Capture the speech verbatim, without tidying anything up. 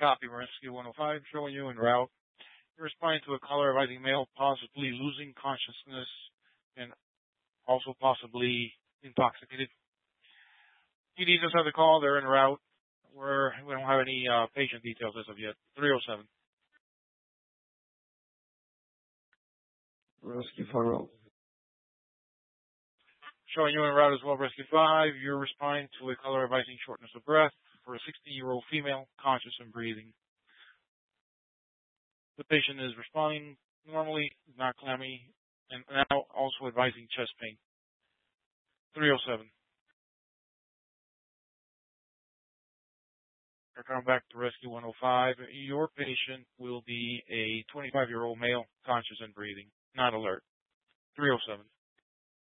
copy of Rescue one oh five showing you en route. You're responding to a caller advising male possibly losing consciousness and also possibly intoxicated. P D just had the call. They're en route. We're, we don't have any uh, patient details as of yet. three oh seven. Rescue five. Showing you en route as well, Rescue five. You're responding to a caller advising shortness of breath for a sixty-year-old female, conscious and breathing. The patient is responding normally, not clammy, and now also advising chest pain. three oh seven. We're coming back to Rescue one oh five. Your patient will be a twenty-five-year-old male, conscious and breathing, not alert. three oh seven.